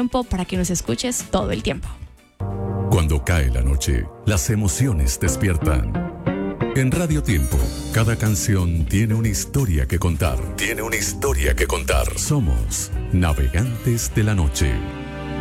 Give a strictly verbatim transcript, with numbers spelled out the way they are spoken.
tiempo para que nos escuches todo el tiempo. Cuando cae la noche, las emociones despiertan. En Radio Tiempo, cada canción tiene una historia que contar. Tiene una historia que contar. Somos Navegantes de la Noche.